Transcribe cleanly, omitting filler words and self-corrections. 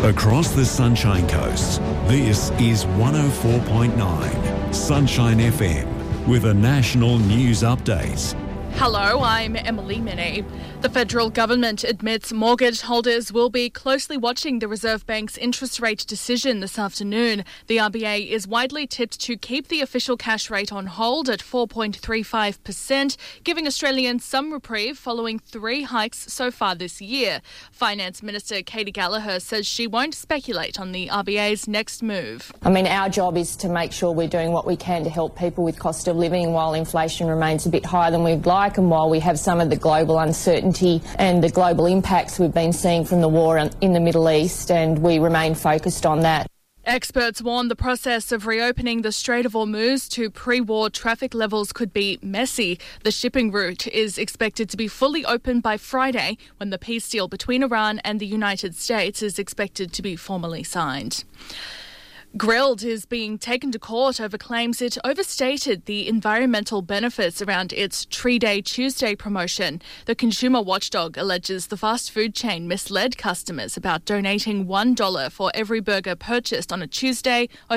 Across the Sunshine Coast, this is 104.9 Sunshine FM with a national news update. Hello, I'm Emily Minnie. The federal government admits mortgage holders will be closely watching the Reserve Bank's interest rate decision this afternoon. The RBA is widely tipped to keep the official cash rate on hold at 4.35%, giving Australians some reprieve following 3 hikes so far this year. Finance Minister Katie Gallagher says she won't speculate on the RBA's next move. Our job is to make sure we're doing what we can to help people with cost of living while inflation remains a bit higher than we'd like. And while we have some of the global uncertainty and the global impacts we've been seeing from the war in the Middle East, and we remain focused on that. Experts warn the process of reopening the Strait of Hormuz to pre-war traffic levels could be messy. The shipping route is expected to be fully open by Friday, when the peace deal between Iran and the United States is expected to be formally signed. Grill'd is being taken to court over claims it overstated the environmental benefits around its Tree Day Tuesday promotion. The consumer watchdog alleges the fast food chain misled customers about donating $1 for every burger purchased on a Tuesday